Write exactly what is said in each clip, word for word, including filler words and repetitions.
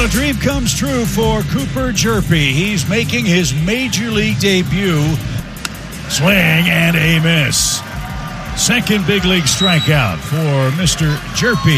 Well, a dream comes true for Cooper Hjerpe. He's making his major league debut. Swing and a miss. Second big league strikeout for Mister Hjerpe.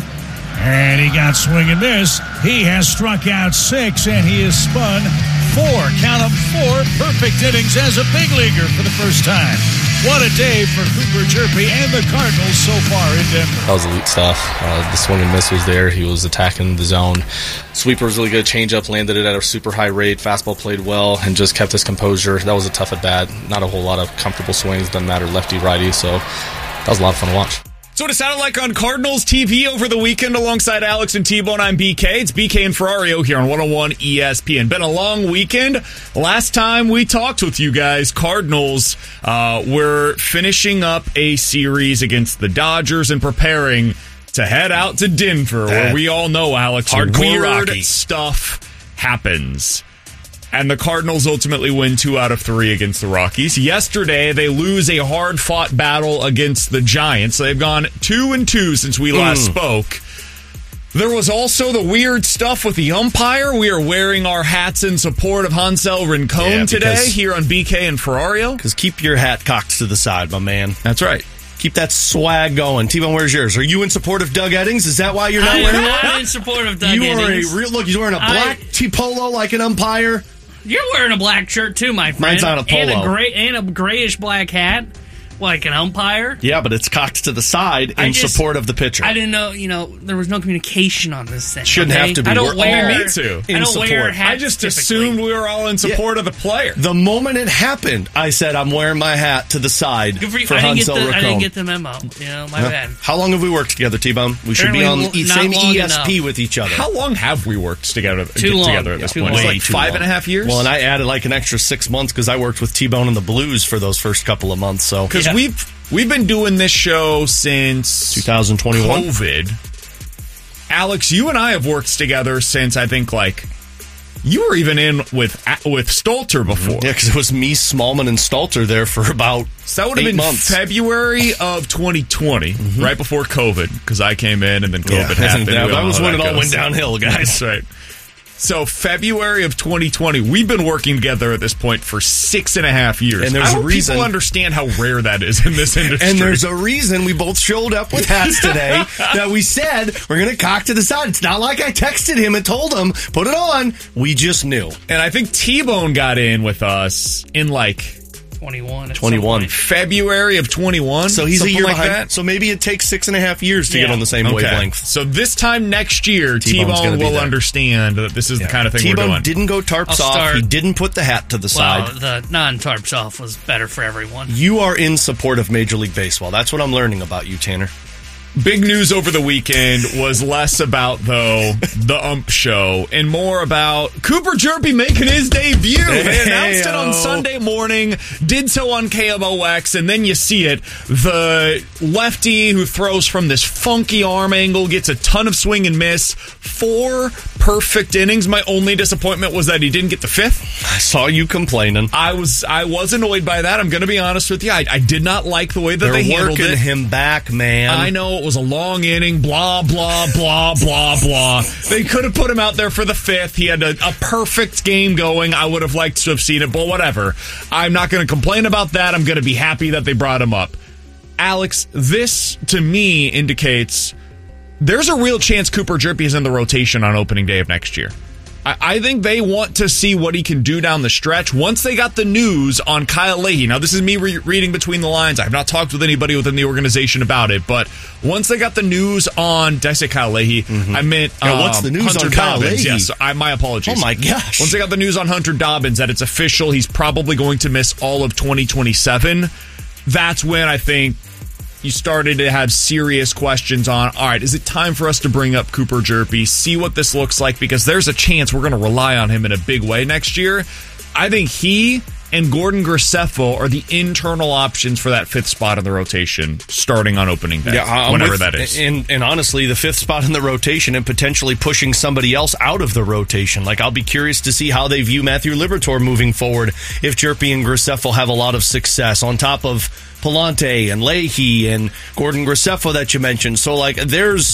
And he got swing and miss. He has struck out six, and he has spun four, count them four, perfect innings as a big leaguer for the first time. What a day for Cooper Hjerpe and the Cardinals so far in Denver. That was elite stuff. Uh, the swing and miss was there. He was attacking the zone. Sweeper was really good. Changeup, landed it at a super high rate. Fastball played well and just kept his composure. That was a tough at bat. Not a whole lot of comfortable swings. Doesn't matter lefty, righty. So that was a lot of fun to watch. So what it sounded like on Cardinals T V over the weekend alongside Alex and T-Bone. I'm B K. It's B K and Ferrario here on one oh one E S P N. Been a long weekend. Last time we talked with you guys, Cardinals uh, were finishing up a series against the Dodgers and preparing to head out to Denver, that where we all know, Alex, weird Rocky. stuff happens. And the Cardinals ultimately win two out of three against the Rockies. Yesterday, they lose a hard-fought battle against the Giants. They've gone two and two since we last mm. spoke. There was also the weird stuff with the umpire. We are wearing our hats in support of Hansel Rincon yeah, today here on B K and Ferrario. Because keep your hat cocked to the side, my man. That's right. Keep that swag going. T-Bone, where's yours? Are you in support of Doug Eddings? Is that why you're not I wearing one? I'm it? in support of Doug you Eddings. You are a real look. He's wearing a black I, T-polo like an umpire. You're wearing a black shirt too, my friend. Mine's on a polo. And a, gray, and a grayish black hat, like an umpire. Yeah, but it's cocked to the side in just, support of the pitcher. I didn't know, you know, there was no communication on this thing. Shouldn't okay? have to be. I don't We're wear, all need to. I don't support. wear hats I just typically. assumed we were all in support yeah. of the player. The moment it happened, I said, I'm wearing my hat to the side Good for you. for I didn't, Hansel get the, Rincon. I didn't get the memo. You know, my yeah. bad. How long have we worked together, T-Bone? We should Apparently be on the same E S P enough. with each other. How long have we worked together, too long. together at this Too point? long. It's like five long. and a half years? Well, and I added like an extra six months because I worked with T-Bone and the Blues for those first couple of months. So Because yeah. we've... We've been doing this show since twenty twenty-one. COVID. Alex, you and I have worked together since, I think, like, you were even in with with Stolter before. Yeah, because it was me, Smallman, and Stolter there for about So that would have eight been months. February of twenty twenty, mm-hmm. right before COVID, because I came in and then COVID yeah, happened. That, that was when that it all goes. went downhill, guys. That's right. So February of twenty twenty, we've been working together at this point for six and a half years. And there's I hope a reason people understand how rare that is in this industry. And there's a reason we both showed up with hats today that we said we're going to cock to the side. It's not like I texted him and told him, put it on. We just knew. And I think T-Bone got in with us in like... twenty-one. twenty-one. February of twenty-one. So he's a year like behind. That. So maybe it takes six and a half years to yeah. get on the same okay. wavelength. So this time next year, T-Bone's T-Bone will there. understand that this is yeah. the kind of thing T-Bone we're doing. didn't go tarps I'll off. start. He didn't put the hat to the Well, side. the non-tarps off was better for everyone. You are in support of Major League Baseball. That's what I'm learning about you, Tanner. Big news over the weekend was less about, though, the ump show and more about Cooper Hjerpe making his debut. They announced it on Sunday morning, did so on K M O X, and then you see it. The lefty who throws from this funky arm angle gets a ton of swing and miss. Four perfect innings. My only disappointment was that he didn't get the fifth. I saw you complaining. I was I was annoyed by that. I'm going to be honest with you. I, I did not like the way that They're they handled working it. him back, man. I know it was a long inning, blah, blah, blah, blah, blah. They could have put him out there for the fifth. He had a, a perfect game going. I would have liked to have seen it, but whatever. I'm not going to complain about that. I'm going to be happy that they brought him up. Alex, this, to me, indicates there's a real chance Cooper Hjerpe is in the rotation on opening day of next year. I, I think they want to see what he can do down the stretch. Once they got the news on Kyle Leahy, now this is me re- reading between the lines. I have not talked with anybody within the organization about it, but once they got the news on, did I say Kyle Leahy? Mm-hmm. I meant yeah, um, what's the news Hunter on Kyle Dobbins. Leahy? Yes, I, my apologies. Oh my gosh. Once they got the news on Hunter Dobbins that it's official, he's probably going to miss all of twenty twenty-seven. That's when I think you started to have serious questions on, all right, is it time for us to bring up Cooper Hjerpe, see what this looks like, because there's a chance we're going to rely on him in a big way next year. I think he and Gordon Graceffo are the internal options for that fifth spot in the rotation starting on opening day, yeah, whenever with, that is. And, and honestly, the fifth spot in the rotation and potentially pushing somebody else out of the rotation. Like, I'll be curious to see how they view Matthew Liberatore moving forward if Hjerpe and Graceffo have a lot of success on top of Palante and Leahy and Gordon Graceffo that you mentioned. So, like, there's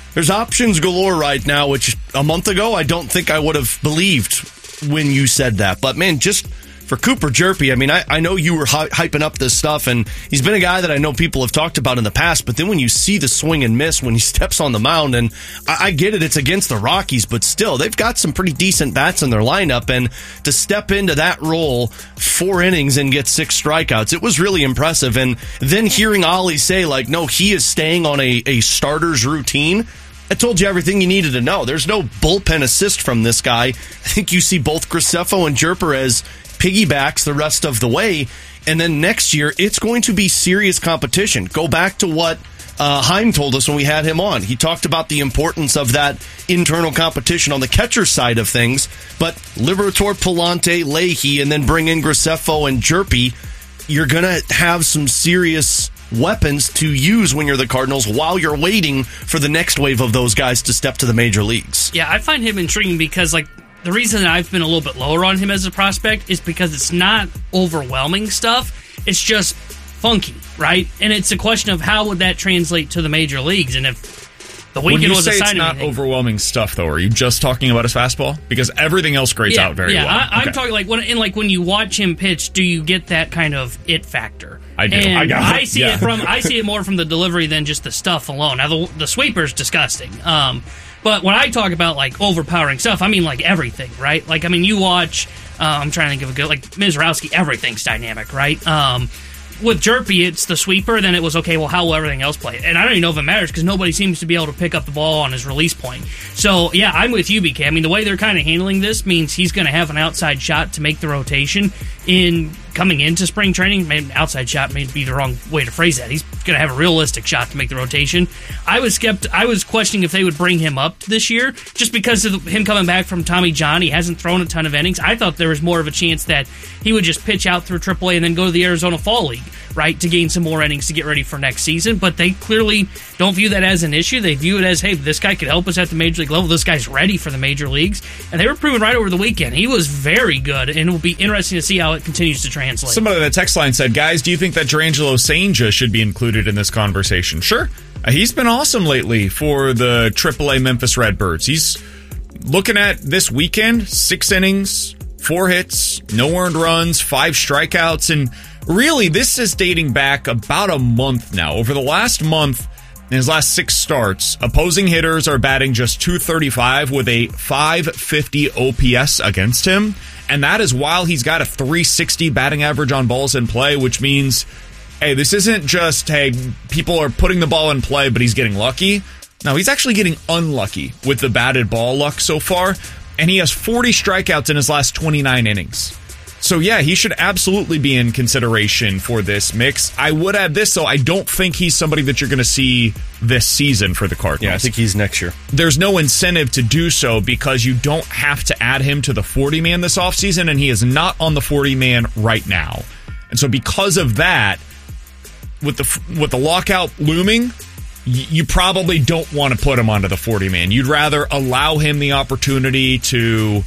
there's options galore right now, which a month ago I don't think I would have believed when you said that. But man, just for Cooper Hjerpe, I mean, I, I know you were hy- hyping up this stuff, and he's been a guy that I know people have talked about in the past, but then when you see the swing and miss when he steps on the mound, and I, I get it, it's against the Rockies, but still, they've got some pretty decent bats in their lineup, and to step into that role, four innings and get six strikeouts, it was really impressive. And then hearing Ollie say, like, no, he is staying on a, a starter's routine, I told you everything you needed to know. There's no bullpen assist from this guy. I think you see both Graceffo and Hjerpe as piggybacks the rest of the way, and then next year it's going to be serious competition. Go back to what uh, Heim told us when we had him on. He talked about the importance of that internal competition on the catcher side of things, but Liberatore, Pallante, Leahy, and then bring in Graceffo and Hjerpe, you're going to have some serious weapons to use when you're the Cardinals while you're waiting for the next wave of those guys to step to the major leagues. Yeah, I find him intriguing because, like, the reason that I've been a little bit lower on him as a prospect is because it's not overwhelming stuff. It's just funky, right? And it's a question of how would that translate to the major leagues. And if the weekend when you was say a sign it's of not anything, overwhelming stuff, though, are you just talking about his fastball? Because everything else grades yeah, out very yeah, well. I, I'm Okay. talking like when and like when you watch him pitch, do you get that kind of it factor? I do. And I got it. I see Yeah. it from I see it more from the delivery than just the stuff alone. Now the the sweeper's disgusting. Um, but when I talk about like overpowering stuff, I mean like everything, right? Like I mean you watch. Uh, I'm trying to think of a good like Mizrowski. Everything's dynamic, right? Um, with Hjerpe, it's the sweeper. Then it was okay. Well, how will everything else play? And I don't even know if it matters because nobody seems to be able to pick up the ball on his release point. So yeah, I'm with you, B K. I mean, the way they're kind of handling this means he's going to have an outside shot to make the rotation in coming into spring training. Maybe outside shot may be the wrong way to phrase that. He's going to have a realistic shot to make the rotation. I was skept- I was questioning if they would bring him up this year just because of him coming back from Tommy John. He hasn't thrown a ton of innings. I thought there was more of a chance that he would just pitch out through triple A and then go to the Arizona Fall League, right, to gain some more innings to get ready for next season. But they clearly don't view that as an issue. They view it as, hey, this guy could help us at the major league level. This guy's ready for the major leagues. And they were proven right over the weekend. He was very good, and it will be interesting to see how it continues to translate. Somebody in the text line said, guys, do you think that Jurangelo Sainja should be included in this conversation? Sure. Uh, he's been awesome lately for the triple A Memphis Redbirds. He's looking at this weekend, six innings, four hits, no earned runs, five strikeouts, and really this is dating back about a month now. Over the last month, in his last six starts, opposing hitters are batting just two thirty-five with a five fifty O P S against him. And that is while he's got a three sixty batting average on balls in play, which means, hey, this isn't just, hey, people are putting the ball in play, but he's getting lucky. No, he's actually getting unlucky with the batted ball luck so far. And he has forty strikeouts in his last twenty-nine innings. So, yeah, he should absolutely be in consideration for this mix. I would add this, though. I don't think he's somebody that you're going to see this season for the Cardinals. Yeah, I think he's next year. There's no incentive to do so because you don't have to add him to the forty-man this offseason, and he is not on the forty-man right now. And so because of that, with the with the lockout looming, you probably don't want to put him onto the forty-man. You'd rather allow him the opportunity to,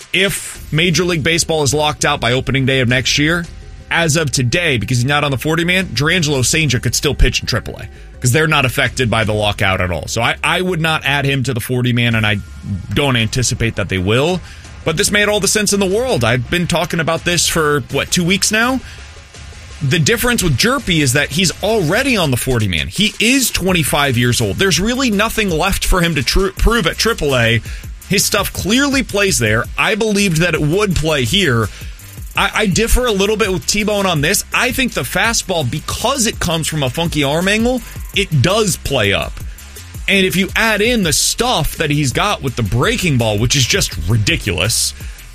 if Major League Baseball is locked out by opening day of next year, as of today, because he's not on the forty-man, Jurangelo Sainja could still pitch in triple A because they're not affected by the lockout at all. So I, I would not add him to the forty-man, and I don't anticipate that they will. But this made all the sense in the world. I've been talking about this for, what, two weeks now? The difference with Hjerpe is that he's already on the forty-man. He is twenty-five years old. There's really nothing left for him to tr- prove at triple A. His stuff clearly plays there. I believed that it would play here. I, I differ a little bit with T-Bone on this. I think the fastball, because it comes from a funky arm angle, it does play up. And if you add in the stuff that he's got with the breaking ball, which is just ridiculous,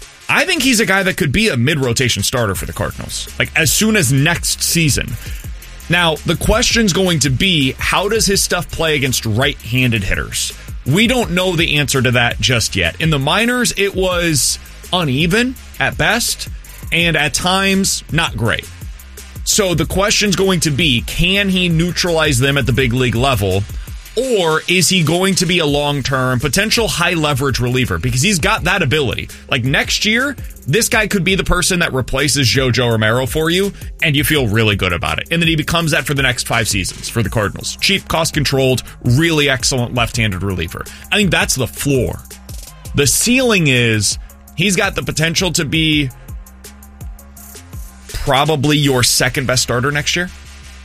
I think he's a guy that could be a mid-rotation starter for the Cardinals, like as soon as next season. Now, the question's going to be, how does his stuff play against right-handed hitters? We don't know the answer to that just yet. In the minors, it was uneven at best, and at times, not great. So the question's going to be, can he neutralize them at the big league level? Or is he going to be a long-term, potential high-leverage reliever? Because he's got that ability. Like, next year, this guy could be the person that replaces JoJo Romero for you, and you feel really good about it. And then he becomes that for the next five seasons for the Cardinals. Cheap, cost-controlled, really excellent left-handed reliever. I think that's the floor. The ceiling is he's got the potential to be probably your second-best starter next year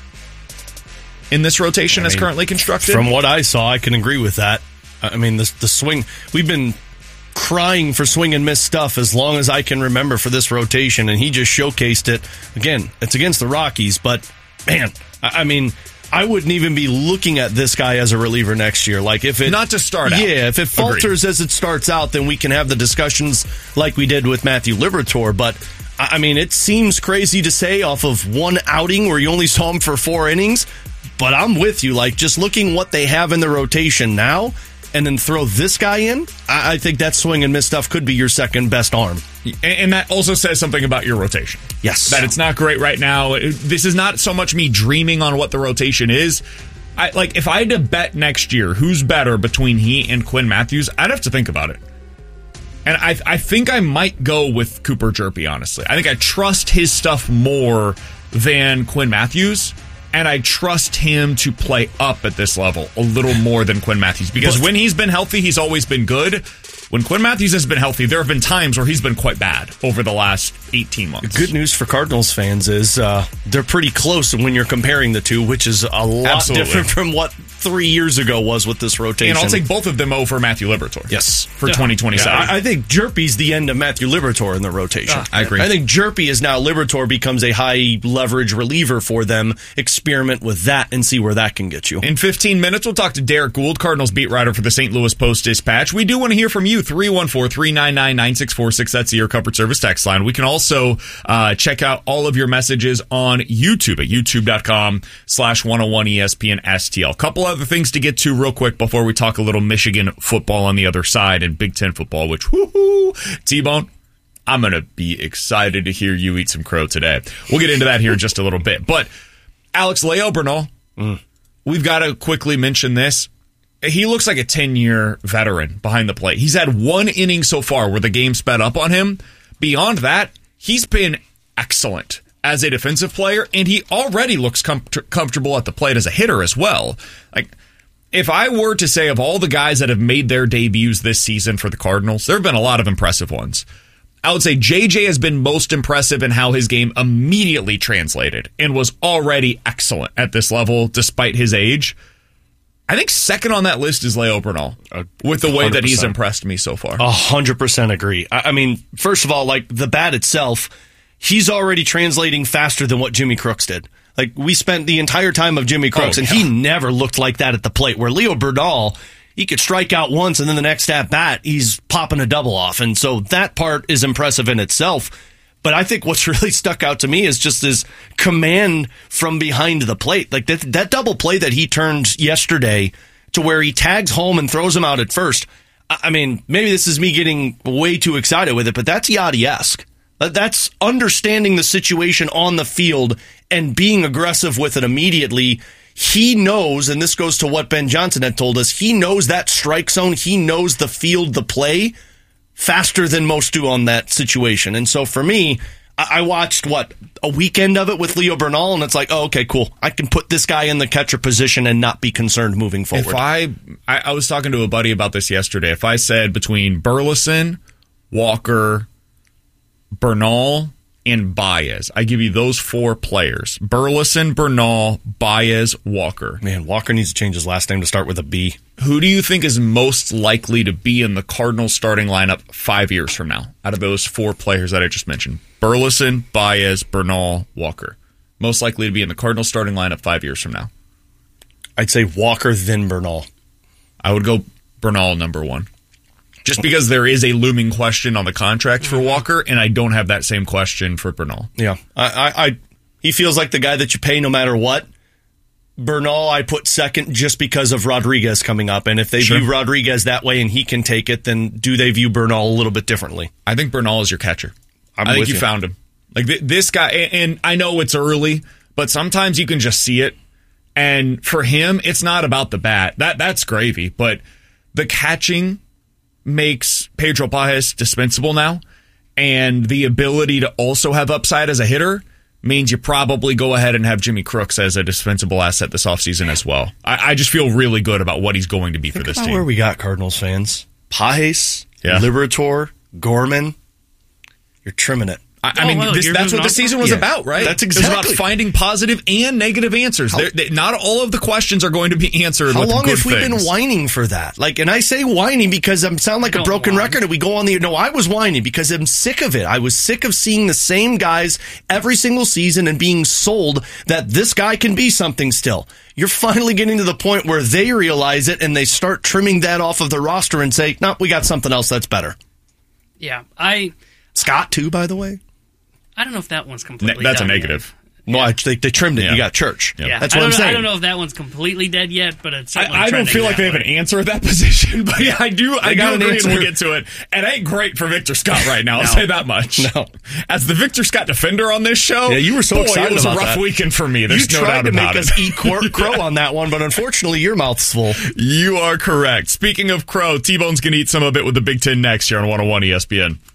in this rotation I mean, as currently constructed. From what I saw, I can agree with that. I mean, the, the swing, we've been crying for swing and miss stuff as long as I can remember for this rotation, and he just showcased it. Again, it's against the Rockies, but man, I, I mean, I wouldn't even be looking at this guy as a reliever next year. Like if it not to start out. Yeah, if it falters Agreed. as it starts out, then we can have the discussions like we did with Matthew Liberatore, but I mean, it seems crazy to say off of one outing where you only saw him for four innings. But I'm with you. Like, just looking what they have in the rotation now and then throw this guy in, I, I think that swing and miss stuff could be your second best arm. And, and that also says something about your rotation. Yes. That it's not great right now. This is not so much me dreaming on what the rotation is. I like, if I had to bet next year who's better between he and Quinn Matthews, I'd have to think about it. And I, I think I might go with Cooper Jerpy, honestly. I think I trust his stuff more than Quinn Matthews. And I trust him to play up at this level a little more than Quinn Matthews. Because but, when he's been healthy, he's always been good. When Quinn Matthews has been healthy, there have been times where he's been quite bad over the last eighteen months. Good news for Cardinals fans is uh, they're pretty close when you're comparing the two, which is a lot Absolutely. different from what three years ago was with this rotation. And I'll take both of them over Matthew Liberatore. Yes. For yeah. twenty twenty-seven. Yeah, I, I think Jerpy's the end of Matthew Liberatore in the rotation. Uh, I agree. I think Jerpy is now Liberatore becomes a high leverage reliever for them. Experiment with that and see where that can get you. In fifteen minutes, we'll talk to Derek Gould, Cardinals beat writer for the Saint Louis Post-Dispatch. We do want to hear from you. three one four, three nine nine, nine six four six. That's the Air Comfort Service text line. We can also uh, check out all of your messages on YouTube at youtube.com slash 101 ESPN STL. Couple other things to get to real quick before we talk a little Michigan football on the other side and Big Ten football, which, whoo-hoo, T-Bone, I'm going to be excited to hear you eat some crow today. We'll get into that here in just a little bit. But Alex Leo Bernal, mm. we've got to quickly mention this. He looks like a ten-year veteran behind the plate. He's had one inning so far where the game sped up on him. Beyond that, he's been excellent as a defensive player, and he already looks com- comfortable at the plate as a hitter as well. Like, if I were to say of all the guys that have made their debuts this season for the Cardinals, there have been a lot of impressive ones. I would say J J has been most impressive in how his game immediately translated and was already excellent at this level despite his age. I think second on that list is Leo Bernal with the way one hundred percent that he's impressed me so far. A hundred percent agree. I mean, first of all, like the bat itself, he's already translating faster than what Jimmy Crooks did. Like, we spent the entire time of Jimmy Crooks, oh, and yeah. he never looked like that at the plate, where Leo Bernal, he could strike out once, and then the next at-bat, he's popping a double off. And so that part is impressive in itself. But I think what's really stuck out to me is just his command from behind the plate. Like, that, that double play that he turned yesterday to where he tags home and throws him out at first. I mean, maybe this is me getting way too excited with it, but that's Yachty-esque. That's understanding the situation on the field and being aggressive with it immediately. He knows, and this goes to what Ben Johnson had told us, he knows that strike zone. He knows the field, the play, faster than most do on that situation. And so for me, I watched, what, a weekend of it with Leo Bernal, and it's like, oh, okay, cool. I can put this guy in the catcher position and not be concerned moving forward. If I, I, I was talking to a buddy about this yesterday. If I said between Burleson, Walker, Bernal, and Baez, I give you those four players. Burleson, Bernal, Baez, Walker. Man, Walker needs to change his last name to start with a B. Who do you think is most likely to be in the Cardinals starting lineup five years from now out of those four players that I just mentioned? Burleson, Baez, Bernal, Walker. Most likely to be in the Cardinals starting lineup five years from now. I'd say Walker, then Bernal. I would go Bernal number one. Just because there is a looming question on the contract for Walker, and I don't have that same question for Bernal. Yeah, I, I, I, he feels like the guy that you pay no matter what. Bernal, I put second just because of Rodriguez coming up, and if they sure. view Rodriguez that way and he can take it, then do they view Bernal a little bit differently? I think Bernal is your catcher. I'm I think with you, you found him. Like th- this guy, and I know it's early, but sometimes you can just see it. And for him, it's not about the bat. That That's gravy. But the catching makes Pedro Pagés dispensable now. And the ability to also have upside as a hitter means you probably go ahead and have Jimmy Crooks as a dispensable asset this offseason as well. I, I just feel really good about what he's going to be Think for this about team. Where we got Cardinals fans. Pagés, Yeah. Liberator, Gorman. You're trimming it. I, I Oh, mean, well, this, you're that's moving what the on season from- was Yeah. about, right? That's It was about exactly- finding positive and negative answers. They're- they, not all of the questions are going to be answered How with long good have we things. been whining for that? Like, and I say whining because I sound like a Don't broken whine. record and we go on the, no, I was whining because I'm sick of it. I was sick of seeing the same guys every single season and being sold that this guy can be something still. You're finally getting to the point where they realize it and they start trimming that off of the roster and say, no, we got something else that's better. Yeah, I Scott, too, by the way. I don't know if that one's Ne- completely that's a done yet. negative. No, I, they, they trimmed it. Yeah. You got Church. Yeah, That's I what don't I'm know, saying. I don't know if that one's completely dead yet, but it's certainly I, I don't trending feel like that they have way. an answer at that position, but yeah, I do. I do got an agree, and we'll answer. get to it. It ain't great for Victor Scott right now. I'll say that much. No. As the Victor Scott defender on this show, Yeah, you were so boy, excited it was about a rough that. weekend for me. You There's no tried doubt to make about us it. eat cor- crow on that one, but unfortunately, your mouth's full. You are correct. Speaking of crow, T-Bone's going to eat some of it with the Big Ten next year on one oh one E S P N.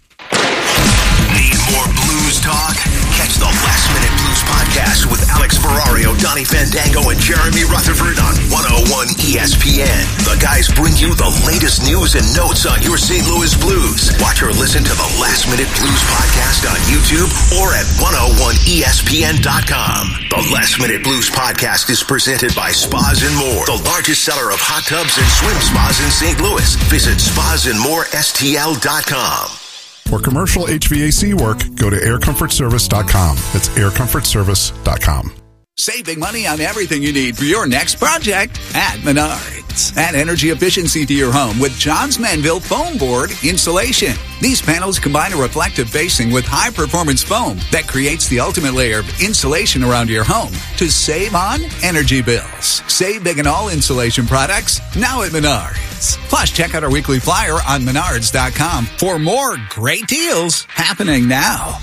Need more blues talk? Catch the Last Minute Blues podcast with Alex Ferrario, Donnie Fandango, and Jeremy Rutherford on one oh one E S P N. The guys bring you the latest news and notes on your Saint Louis Blues. Watch or listen to the Last Minute Blues podcast on YouTube or at one oh one E S P N dot com. The Last Minute Blues podcast is presented by Spas and More, the largest seller of hot tubs and swim spas in Saint Louis. Visit spas and more S T L dot com. For commercial H V A C work, go to air comfort service dot com. That's air comfort service dot com. Save big money on everything you need for your next project at Menards. Add energy efficiency to your home with Johns Manville Foam Board Insulation. These panels combine a reflective facing with high-performance foam that creates the ultimate layer of insulation around your home to save on energy bills. Save big on all insulation products now at Menards. Plus, check out our weekly flyer on menards dot com for more great deals happening now.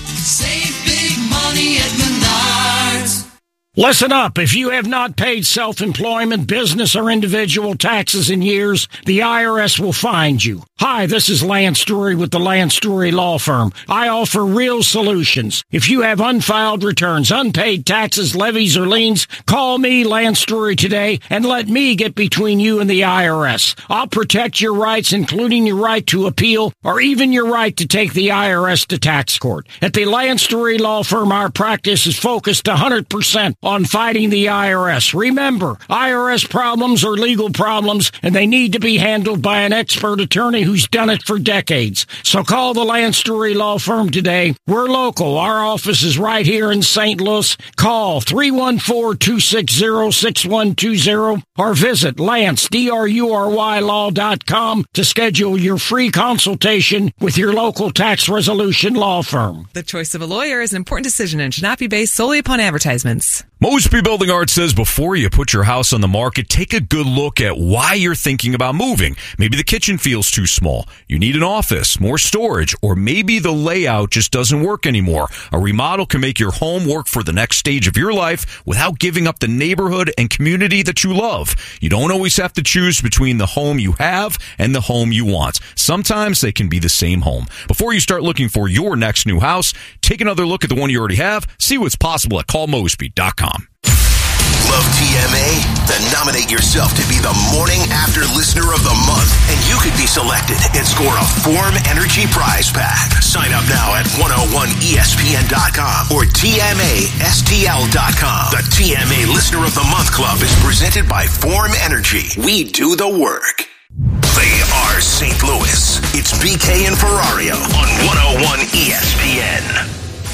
Save big money at Menards. Listen up. If you have not paid self-employment, business, or individual taxes in years, the I R S will find you. Hi, this is Lance Drury with the Lance Drury Law Firm. I offer real solutions. If you have unfiled returns, unpaid taxes, levies, or liens, call me, Lance Drury, today and let me get between you and the I R S. I'll protect your rights, including your right to appeal or even your right to take the I R S to tax court. At the Lance Drury Law Firm, our practice is focused one hundred percent on fighting the I R S. Remember, I R S problems are legal problems, and they need to be handled by an expert attorney who's done it for decades. So call the Lance Drury Law Firm today. We're local. Our office is right here in Saint Louis. Call three one four, two six zero, six one two zero or visit Lance, D R U R Y law dot com to schedule your free consultation with your local tax resolution law firm. The choice of a lawyer is an important decision and should not be based solely upon advertisements. Mosby Building Arts says before you put your house on the market, take a good look at why you're thinking about moving. Maybe the kitchen feels too small. You need an office, more storage, or maybe the layout just doesn't work anymore. A remodel can make your home work for the next stage of your life without giving up the neighborhood and community that you love. You don't always have to choose between the home you have and the home you want. Sometimes they can be the same home. Before you start looking for your next new house, take another look at the one you already have. See what's possible at call mosby dot com. Love T M A? Then nominate yourself to be the Morning After Listener of the Month, and you could be selected and score a Form Energy prize pack. Sign up now at one oh one E S P N dot com or T M A S T L dot com. The T M A Listener of the Month Club is presented by Form Energy. We do the work. They are Saint Louis. It's B K and Ferrario on one oh one E